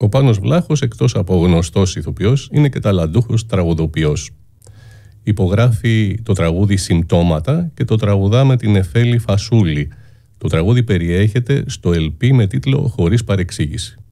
Ο Πάνος Βλάχος, εκτός από γνωστός ηθοποιός, είναι και ταλαντούχος τραγουδοποιός. Υπογράφει το τραγούδι «Συμπτώματα» και το τραγουδά με την Εφέλη Φασούλη. Το τραγούδι περιέχεται στο LP με τίτλο «Χωρίς παρεξήγηση».